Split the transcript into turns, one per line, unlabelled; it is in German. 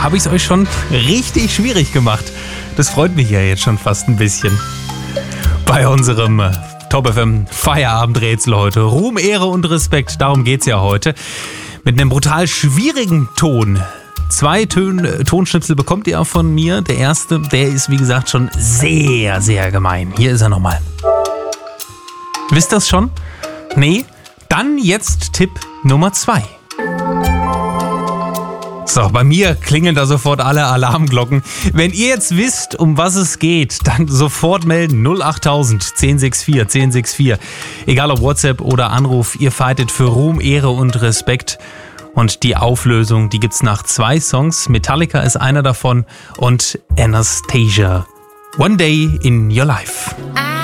habe ich es euch schon richtig schwierig gemacht. Das freut mich ja jetzt schon fast ein bisschen. Bei unserem Top FM Feierabendrätsel heute. Ruhm, Ehre und Respekt, darum geht's ja heute. Mit einem brutal schwierigen Ton. 2 Tonschnipsel bekommt ihr auch von mir. Der erste, der ist wie gesagt schon sehr, sehr gemein. Hier ist er nochmal. Wisst ihr das schon? Nee? Dann jetzt Tipp Nummer 2. So, bei mir klingeln da sofort alle Alarmglocken. Wenn ihr jetzt wisst, um was es geht, dann sofort melden. 08000 1064 1064. Egal ob WhatsApp oder Anruf, ihr fightet für Ruhm, Ehre und Respekt. Und die Auflösung, die gibt's nach 2 Songs. Metallica ist einer davon und Anastasia. One Day in Your Life.